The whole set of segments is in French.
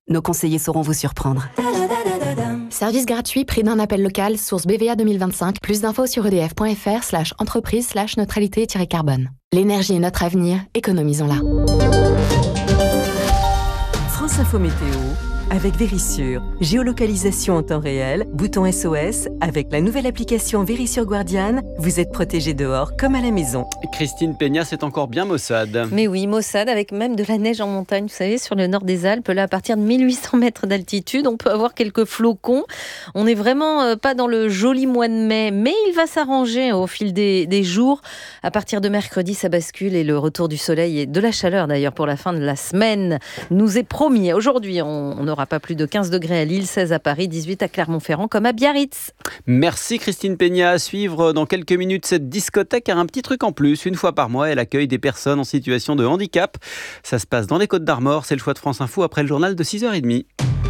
nos conseillers sauront vous surprendre. Service gratuit, prix d'un appel local, source BVA 2025. Plus d'infos sur edf.fr/entreprise/neutralité-carbone. L'énergie est notre avenir, économisons-la. France Info Météo avec Vérissure. Géolocalisation en temps réel, bouton SOS. Avec la nouvelle application Vérissure Guardian, vous êtes protégé dehors comme à la maison. Christine Peña, c'est encore bien maussade. Mais oui, maussade, avec même de la neige en montagne. Vous savez, sur le nord des Alpes, là, à partir de 1800 mètres d'altitude, on peut avoir quelques flocons. On n'est vraiment pas dans le joli mois de mai, mais il va s'arranger au fil des jours. À partir de mercredi, ça bascule et le retour du soleil et de la chaleur, d'ailleurs, pour la fin de la semaine, nous est promis. Aujourd'hui, on aura pas plus de 15 degrés à Lille, 16 à Paris, 18 à Clermont-Ferrand comme à Biarritz. Merci Christine Peña. À suivre dans quelques minutes cette discothèque a un petit truc en plus. Une fois par mois, elle accueille des personnes en situation de handicap. Ça se passe dans les Côtes-d'Armor. C'est le choix de France Info après le journal de 6h30.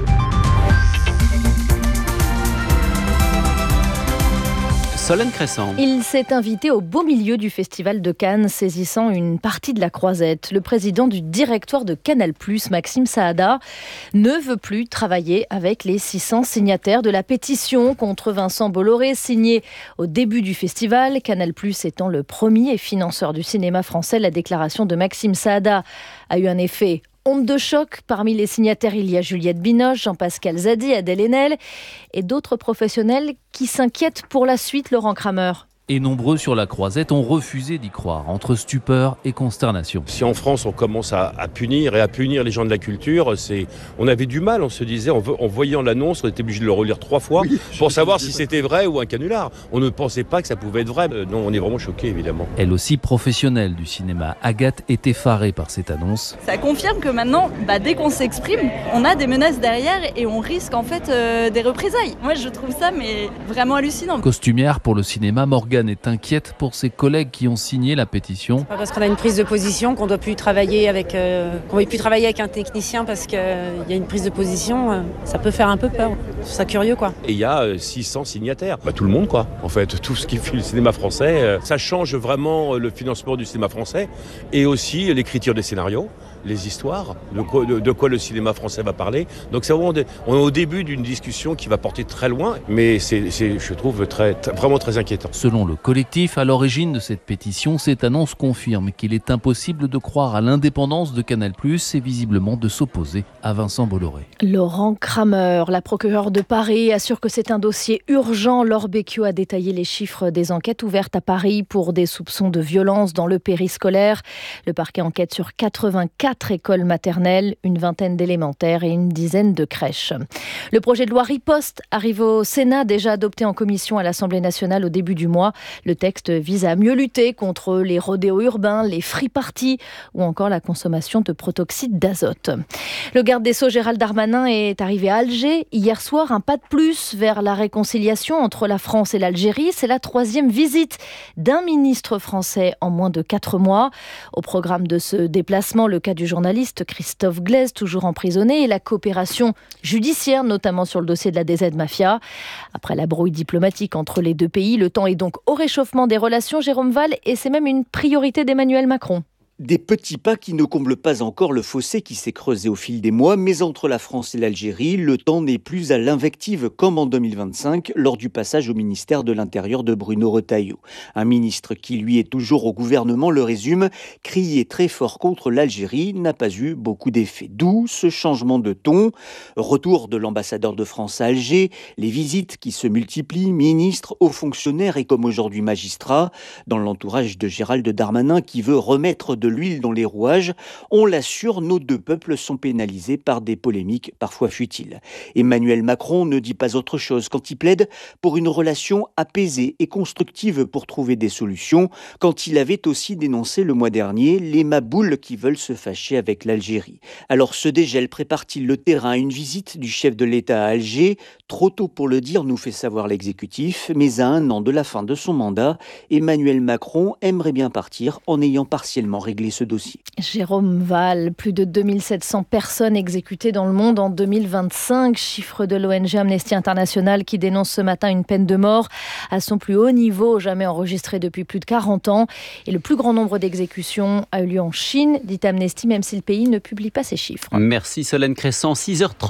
Solène Crescent. Il s'est invité au beau milieu du festival de Cannes, saisissant une partie de la croisette. Le président du directoire de Canal+, Maxime Saada, ne veut plus travailler avec les 600 signataires de la pétition contre Vincent Bolloré, signée au début du festival. Canal+ étant le premier financeur du cinéma français, la déclaration de Maxime Saada a eu un effet onde de choc. Parmi les signataires, il y a Juliette Binoche, Jean-Pascal Zadi, Adèle Haenel et d'autres professionnels qui s'inquiètent pour la suite. Laurent Kramer. Et nombreux sur la croisette ont refusé d'y croire, entre stupeur et consternation. Si en France on commence à punir les gens de la culture, on avait du mal, on se disait, en voyant l'annonce, on était obligé de le relire 3 fois pour savoir si c'était vrai ou un canular. On ne pensait pas que ça pouvait être vrai. Non, on est vraiment choqués évidemment. Elle aussi professionnelle du cinéma, Agathe est effarée par cette annonce. Ça confirme que maintenant, dès qu'on s'exprime, on a des menaces derrière et on risque en fait des représailles. Moi je trouve ça vraiment hallucinant. Costumière pour le cinéma, Morgane est inquiète pour ses collègues qui ont signé la pétition. Parce qu'on a une prise de position, qu'on ne doit plus travailler avec, un technicien parce qu'il y a une prise de position, ça peut faire un peu peur. Je trouve ça curieux quoi. Et il y a 600 signataires. Tout le monde quoi. En fait, tout ce qui fait le cinéma français, ça change vraiment le financement du cinéma français et aussi l'écriture des scénarios, les histoires, de quoi le cinéma français va parler. Donc c'est vraiment on est au début d'une discussion qui va porter très loin, mais c'est je trouve vraiment très inquiétant. Selon le collectif à l'origine de cette pétition, cette annonce confirme qu'il est impossible de croire à l'indépendance de Canal+, et visiblement de s'opposer à Vincent Bolloré. Laurent Kramer, la procureure de Paris, assure que c'est un dossier urgent. Laure Becchio a détaillé les chiffres des enquêtes ouvertes à Paris pour des soupçons de violence dans le périscolaire. Le parquet enquête sur 84 écoles maternelles, une vingtaine d'élémentaires et une dizaine de crèches. Le projet de loi Riposte arrive au Sénat, déjà adopté en commission à l'Assemblée nationale au début du mois. Le texte vise à mieux lutter contre les rodéos urbains, les free-parties ou encore la consommation de protoxyde d'azote. Le garde des Sceaux Gérald Darmanin est arrivé à Alger hier soir, un pas de plus vers la réconciliation entre la France et l'Algérie. C'est la 3e visite d'un ministre français en moins de 4 mois. Au programme de ce déplacement, le cas du journaliste Christophe Glaise, toujours emprisonné, et la coopération judiciaire, notamment sur le dossier de la DZ Mafia. Après la brouille diplomatique entre les deux pays, le temps est donc au réchauffement des relations, Jérôme Val, et c'est même une priorité d'Emmanuel Macron. Des petits pas qui ne comblent pas encore le fossé qui s'est creusé au fil des mois, mais entre la France et l'Algérie, le temps n'est plus à l'invective comme en 2025 lors du passage au ministère de l'Intérieur de Bruno Retailleau. Un ministre qui lui est toujours au gouvernement le résume, crier très fort contre l'Algérie n'a pas eu beaucoup d'effet. D'où ce changement de ton. Retour de l'ambassadeur de France à Alger, les visites qui se multiplient, ministres, hauts fonctionnaires et comme aujourd'hui magistrats, dans l'entourage de Gérald Darmanin qui veut remettre de l'huile dans les rouages, on l'assure, nos deux peuples sont pénalisés par des polémiques parfois futiles. Emmanuel Macron ne dit pas autre chose quand il plaide pour une relation apaisée et constructive pour trouver des solutions, quand il avait aussi dénoncé le mois dernier les maboules qui veulent se fâcher avec l'Algérie. Alors ce dégel prépare-t-il le terrain à une visite du chef de l'État à Alger? Trop tôt pour le dire, nous fait savoir l'exécutif, mais à 1 an de la fin de son mandat, Emmanuel Macron aimerait bien partir en ayant partiellement réglé ce dossier. Jérôme Val, plus de 2700 personnes exécutées dans le monde en 2025, chiffre de l'ONG Amnesty International qui dénonce ce matin une peine de mort à son plus haut niveau jamais enregistré depuis plus de 40 ans. Et le plus grand nombre d'exécutions a eu lieu en Chine, dit Amnesty, même si le pays ne publie pas ces chiffres. Merci Solène Crescent, 6h30.